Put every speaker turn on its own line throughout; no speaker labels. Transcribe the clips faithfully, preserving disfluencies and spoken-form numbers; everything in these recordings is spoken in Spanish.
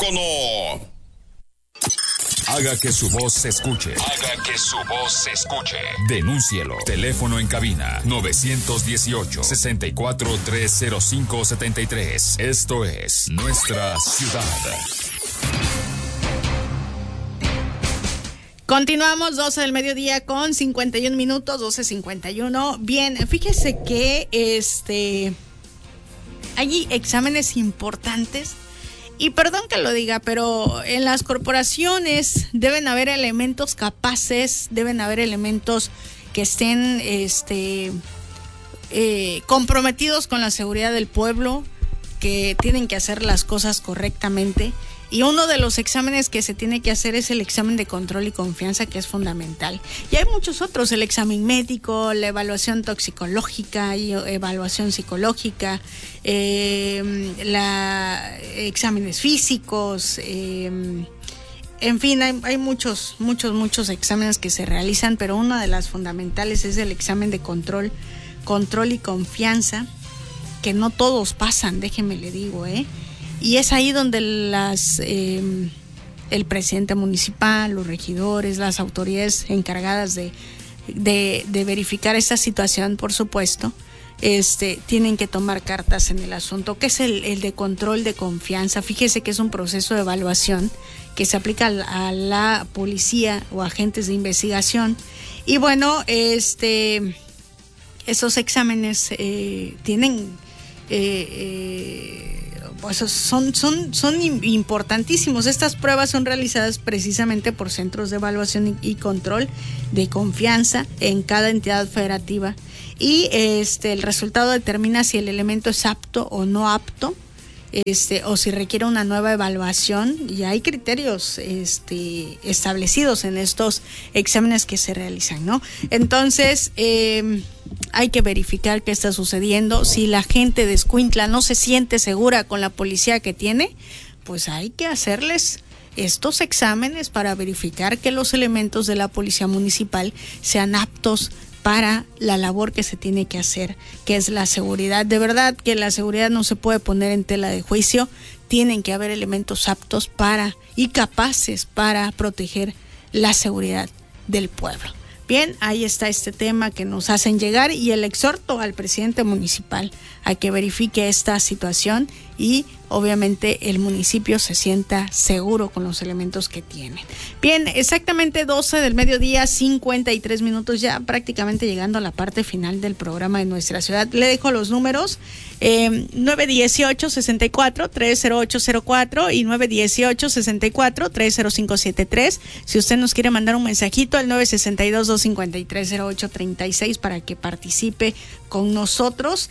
teléfono. Haga que su voz se escuche. Haga que su voz se escuche. Denúncielo. Teléfono en cabina nueve uno ocho, seis cuatro tres cero cinco siete tres. Esto es Nuestra Ciudad.
Continuamos, doce del mediodía con cincuenta y un minutos, doce cincuenta y uno. Bien, fíjese que este hay exámenes importantes. Y perdón que lo diga, pero en las corporaciones deben haber elementos capaces, deben haber elementos que estén este, eh, comprometidos con la seguridad del pueblo, que tienen que hacer las cosas correctamente. Y uno de los exámenes que se tiene que hacer es el examen de control y confianza, que es fundamental. Y hay muchos otros, el examen médico, la evaluación toxicológica y evaluación psicológica, eh, la, exámenes físicos, eh, en fin, hay, hay muchos, muchos, muchos exámenes que se realizan, pero una de las fundamentales es el examen de control, control y confianza, que no todos pasan, déjeme le digo, ¿eh? Y es ahí donde las eh, el presidente municipal, los regidores, las autoridades encargadas de, de, de verificar esta situación, por supuesto, este, tienen que tomar cartas en el asunto, que es el, el de control de confianza. Fíjese que es un proceso de evaluación que se aplica a la, a la policía o agentes de investigación. Y bueno, este, esos exámenes eh, tienen... Eh, eh, Pues son, son, son importantísimos. Estas pruebas son realizadas precisamente por centros de evaluación y, y control de confianza en cada entidad federativa, y este el resultado determina si el elemento es apto o no apto, este o si requiere una nueva evaluación, y hay criterios este establecidos en estos exámenes que se realizan, ¿no? Entonces, eh, hay que verificar qué está sucediendo. Si la gente de Escuintla no se siente segura con la policía que tiene, pues hay que hacerles estos exámenes para verificar que los elementos de la policía municipal sean aptos para la labor que se tiene que hacer, que es la seguridad. De verdad que la seguridad no se puede poner en tela de juicio. Tienen que haber elementos aptos para y capaces para proteger la seguridad del pueblo. Bien, ahí está este tema que nos hacen llegar, y el exhorto al presidente municipal a que verifique esta situación y obviamente el municipio se sienta seguro con los elementos que tiene. Bien, exactamente doce del mediodía, cincuenta y tres minutos, ya prácticamente llegando a la parte final del programa de Nuestra Ciudad. Le dejo los números, eh, nueve uno ocho, seis cuatro, tres cero ocho cero cuatro y nueve uno ocho, seis cuatro, tres cero cinco siete tres. Si usted nos quiere mandar un mensajito al nueve seis dos, dos cinco tres, cero ocho tres seis para que participe con nosotros.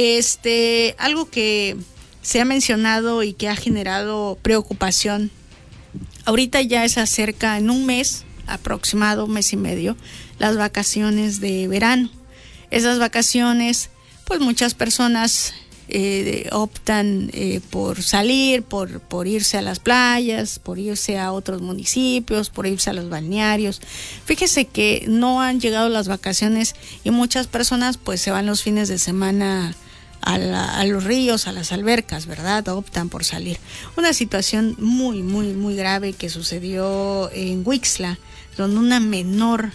Este, algo que se ha mencionado y que ha generado preocupación, ahorita ya se acerca en un mes aproximado, un mes y medio, las vacaciones de verano. Esas vacaciones, pues muchas personas eh, optan eh, por salir, por, por irse a las playas, por irse a otros municipios, por irse a los balnearios. Fíjese que no han llegado las vacaciones y muchas personas pues se van los fines de semana A, la, a los ríos, a las albercas, ¿verdad? Optan por salir. Una situación muy, muy, muy grave que sucedió en Huixla, donde una menor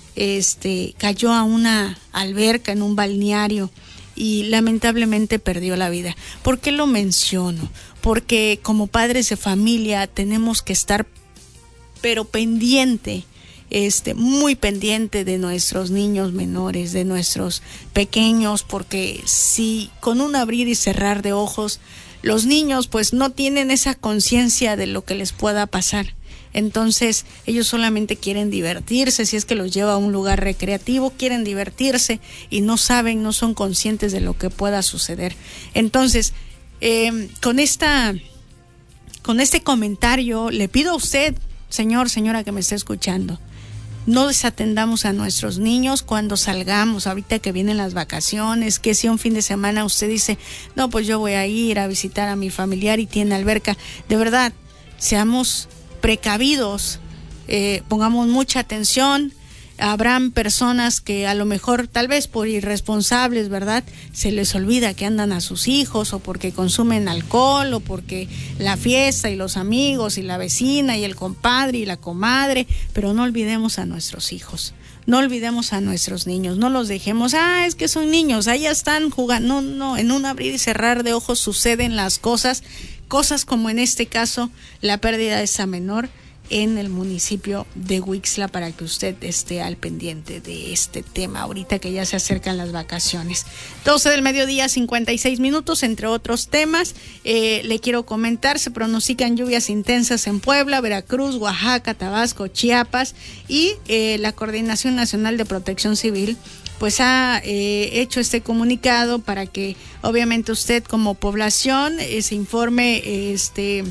este, cayó a una alberca en un balneario y lamentablemente perdió la vida. ¿Por qué lo menciono? Porque como padres de familia tenemos que estar pero pendiente, Este, muy pendiente de nuestros niños menores, de nuestros pequeños, porque si con un abrir y cerrar de ojos los niños pues no tienen esa conciencia de lo que les pueda pasar, entonces ellos solamente quieren divertirse. Si es que los lleva a un lugar recreativo, quieren divertirse y no saben, no son conscientes de lo que pueda suceder. Entonces, eh, con esta, con este comentario le pido a usted, señor, señora que me está escuchando, no desatendamos a nuestros niños cuando salgamos, ahorita que vienen las vacaciones, que si un fin de semana usted dice, no, pues yo voy a ir a visitar a mi familiar y tiene alberca. De verdad, seamos precavidos, eh, pongamos mucha atención, habrán personas que a lo mejor, tal vez por irresponsables, ¿verdad?, se les olvida que andan a sus hijos, o porque consumen alcohol, o porque la fiesta y los amigos y la vecina y el compadre y la comadre, pero no olvidemos a nuestros hijos. No olvidemos a nuestros niños, no los dejemos, ah, es que son niños, ahí están jugando. No, no, en un abrir y cerrar de ojos suceden las cosas, cosas como en este caso, la pérdida de esa menor en el municipio de Huixtla, para que usted esté al pendiente de este tema ahorita que ya se acercan las vacaciones. doce del mediodía, cincuenta y seis minutos, entre otros temas, eh, le quiero comentar, se pronostican lluvias intensas en Puebla, Veracruz, Oaxaca, Tabasco, Chiapas, y eh, la Coordinación Nacional de Protección Civil pues ha eh, hecho este comunicado para que obviamente usted como población eh, se informe, este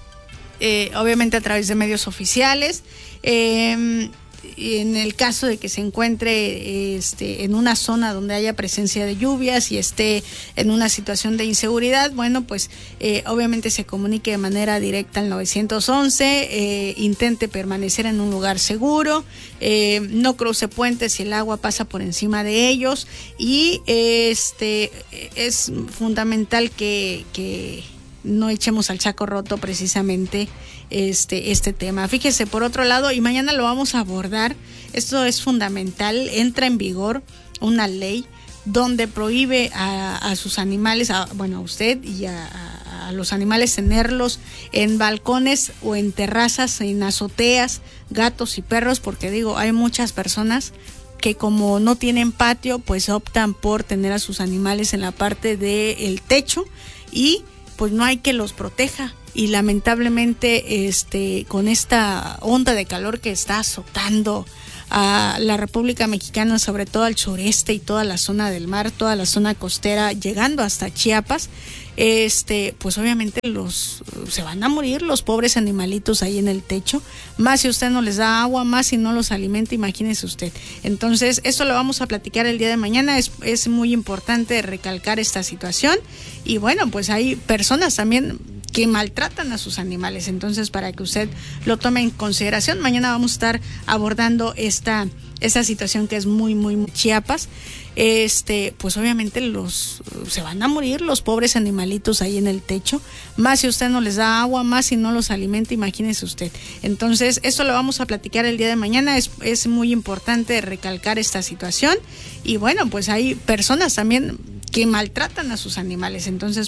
Eh, obviamente a través de medios oficiales, eh, en el caso de que se encuentre este, en una zona donde haya presencia de lluvias y esté en una situación de inseguridad, bueno, pues eh, obviamente se comunique de manera directa al nueve once, eh, intente permanecer en un lugar seguro, eh, no cruce puentes si el agua pasa por encima de ellos, y eh, este es fundamental que... que no echemos al saco roto precisamente este, este tema. Fíjese, por otro lado, y mañana lo vamos a abordar, esto es fundamental, entra en vigor una ley donde prohíbe a, a sus animales, a, bueno, a usted y a, a, a los animales tenerlos en balcones o en terrazas, en azoteas, gatos y perros, porque digo, hay muchas personas que como no tienen patio, pues optan por tener a sus animales en la parte del techo, y pues no hay que los proteja, y lamentablemente este con esta onda de calor que está azotando a la República Mexicana, sobre todo al sureste y toda la zona del mar, toda la zona costera, llegando hasta Chiapas, este pues obviamente los se van a morir los pobres animalitos ahí en el techo, más si usted no les da agua, más si no los alimenta, imagínese usted. Entonces esto lo vamos a platicar el día de mañana, es, es muy importante recalcar esta situación, y bueno, pues hay personas también que maltratan a sus animales, entonces para que usted lo tome en consideración, mañana vamos a estar abordando esta, esta situación que es muy, muy, muy Chiapas. Este, pues obviamente los se van a morir los pobres animalitos ahí en el techo, más si usted no les da agua, más si no los alimenta, imagínese usted. Entonces, esto lo vamos a platicar el día de mañana, es, es muy importante recalcar esta situación, y bueno, pues hay personas también que maltratan a sus animales, entonces